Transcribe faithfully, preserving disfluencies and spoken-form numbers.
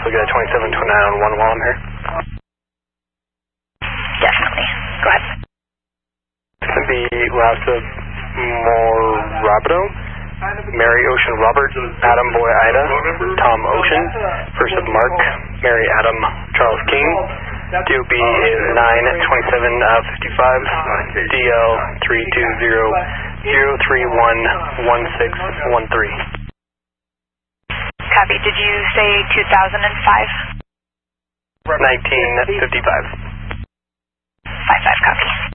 look at twenty-seven twenty-nine on one while I'm here. Definitely. Go ahead. It's going to be Lhasa Morabito, Mary Ocean Robert, Adam Boy Ida, Tom Ocean, first of Mark, Mary Adam Charles King. D O B is nine twenty-seven fifty-five, D L three two zero zero three one one six one three. Copy. Did you say two thousand five? nineteen fifty-five. five five, copy.